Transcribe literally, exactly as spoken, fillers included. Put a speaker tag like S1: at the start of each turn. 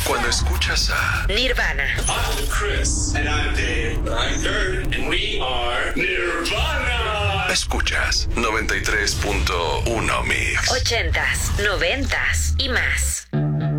S1: Cuando escuchas a
S2: Nirvana.
S3: I'm Chris. And I'm Dave. I'm Kurt. And we are Nirvana.
S1: Escuchas noventa y tres punto uno Mix.
S2: Ochentas, noventas y más.